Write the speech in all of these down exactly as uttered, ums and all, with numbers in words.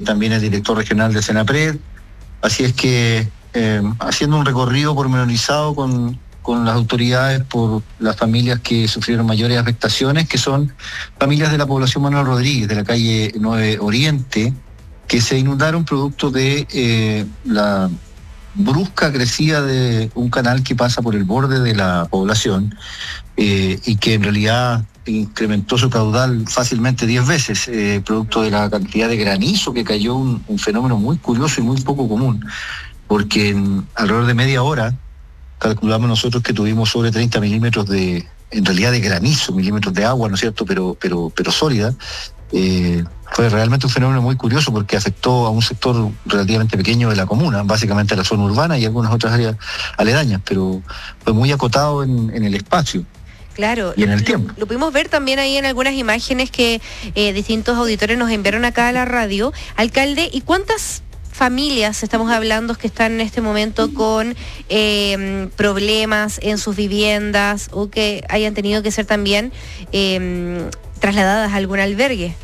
también es director regional de Senapred. Así es que eh, haciendo un recorrido pormenorizado con, con las autoridades por las familias que sufrieron mayores afectaciones, que son familias de la población Manuel Rodríguez, de la calle nueve Oriente, que se inundaron producto de eh, la brusca crecida de un canal que pasa por el borde de la población eh, y que en realidad incrementó su caudal fácilmente diez veces, eh, producto de la cantidad de granizo que cayó, un, un fenómeno muy curioso y muy poco común, porque en alrededor de media hora calculamos nosotros que tuvimos sobre treinta milímetros de, en realidad de granizo, milímetros de agua, ¿no es cierto?, pero, pero, pero sólida. Eh, fue realmente un fenómeno muy curioso porque afectó a un sector relativamente pequeño de la comuna, básicamente a la zona urbana y algunas otras áreas aledañas, pero fue muy acotado en, en el espacio. Claro, y en el lo, tiempo. Lo pudimos ver también ahí en algunas imágenes que eh, distintos auditores nos enviaron acá a la radio. Alcalde, ¿y cuántas familias estamos hablando que están en este momento con eh, problemas en sus viviendas o que hayan tenido que ser también eh, trasladadas a algún albergue?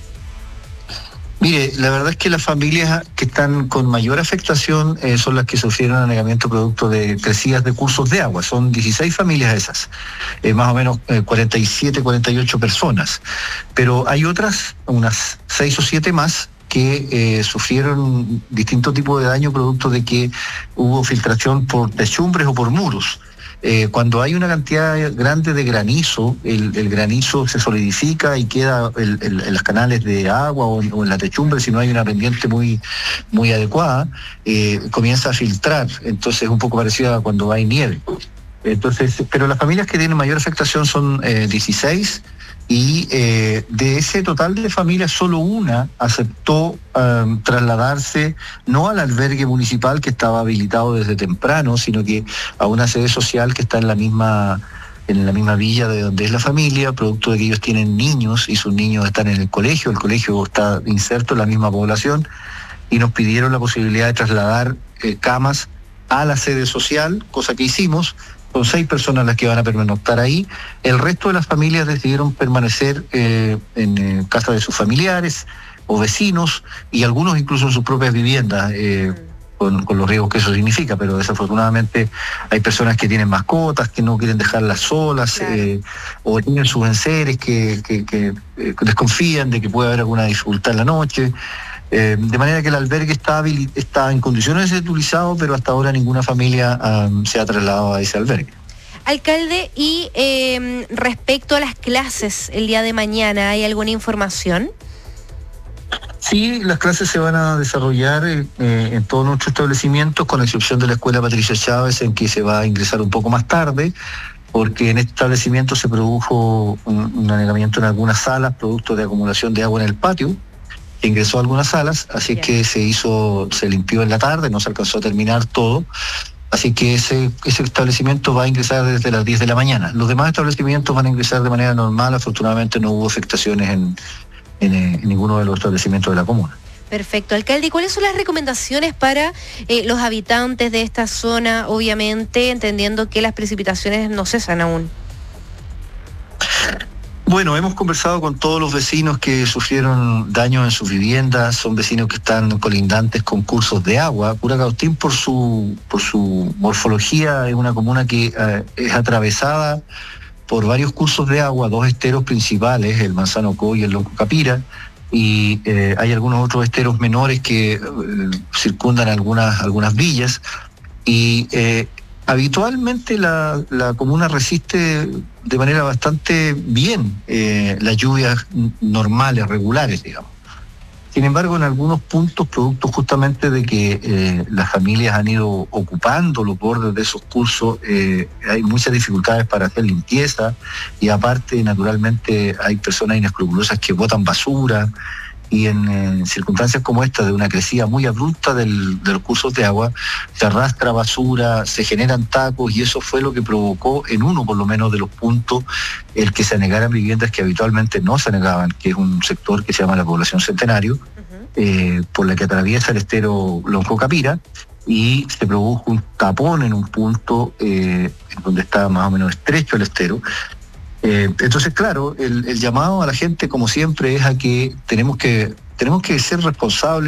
Mire, la verdad es que las familias que están con mayor afectación eh, son las que sufrieron anegamiento producto de crecidas de cursos de agua. Son dieciséis familias esas, eh, más o menos eh, cuarenta y siete, cuarenta y ocho personas. Pero hay otras, unas seis o siete más, que eh, sufrieron distintos tipos de daño producto de que hubo filtración por techumbres o por muros. Eh, cuando hay una cantidad grande de granizo, el, el granizo se solidifica y queda el, el, en los canales de agua o, o en la techumbre, si no hay una pendiente muy, muy adecuada, eh, comienza a filtrar. Entonces es un poco parecido a cuando hay nieve. Entonces, pero las familias que tienen mayor afectación son eh, dieciséis, y eh, de ese total de familias solo una aceptó um, trasladarse no al albergue municipal que estaba habilitado desde temprano, sino que a una sede social que está en la misma en la misma villa de donde es la familia, producto de que ellos tienen niños y sus niños están en el colegio, el colegio está inserto en la misma población, y nos pidieron la posibilidad de trasladar eh, camas a la sede social, cosa que hicimos. Son seis personas las que van a pernoctar ahí. El resto de las familias decidieron permanecer eh, en eh, casa de sus familiares o vecinos, y algunos incluso en sus propias viviendas, eh, con, con los riesgos que eso significa, pero desafortunadamente hay personas que tienen mascotas, que no quieren dejarlas solas, claro. eh, o tienen sus enseres que, que, que eh, desconfían de que puede haber alguna dificultad en la noche. Eh, de manera que el albergue está, está en condiciones de ser utilizado, pero hasta ahora ninguna familia um, se ha trasladado a ese albergue. Alcalde, y eh, respecto a las clases el día de mañana, ¿hay alguna información? Sí, las clases se van a desarrollar eh, en todos nuestros establecimientos, con excepción de la Escuela Patricia Chávez, en que se va a ingresar un poco más tarde, porque en este establecimiento se produjo un, un anegamiento en algunas salas, producto de acumulación de agua en el patio, que ingresó a algunas salas, así yeah. que se hizo, se limpió en la tarde, no se alcanzó a terminar todo, así que ese, ese establecimiento va a ingresar desde las diez de la mañana. Los demás establecimientos van a ingresar de manera normal, afortunadamente no hubo afectaciones en, en, en ninguno de los establecimientos de la comuna. Perfecto. Alcalde, ¿y cuáles son las recomendaciones para eh, los habitantes de esta zona, obviamente, entendiendo que las precipitaciones no cesan aún? Bueno, hemos conversado con todos los vecinos que sufrieron daños en sus viviendas, son vecinos que están colindantes con cursos de agua. Curacautín, por su, por su morfología, es una comuna que eh, es atravesada por varios cursos de agua, dos esteros principales, el Manzano Co y el Lonco Capira, y eh, hay algunos otros esteros menores que eh, circundan algunas, algunas villas, y eh, habitualmente la, la comuna resiste de manera bastante bien eh, las lluvias normales, regulares, digamos. Sin embargo, en algunos puntos, producto justamente de que eh, las familias han ido ocupando los bordes de esos cursos, eh, hay muchas dificultades para hacer limpieza, y aparte, naturalmente, hay personas inescrupulosas que botan basura, y en, en circunstancias como esta, de una crecida muy abrupta del, de los cursos de agua, se arrastra basura, se generan tacos, y eso fue lo que provocó en uno por lo menos de los puntos el que se anegaran viviendas que habitualmente no se anegaban, que es un sector que se llama la población Centenario, uh-huh. eh, por la que atraviesa el estero Lonco Capira, y se produjo un tapón en un punto eh, en donde estaba más o menos estrecho el estero. Eh, entonces, claro, el, el llamado a la gente, como siempre, es a que tenemos que tenemos que ser responsables.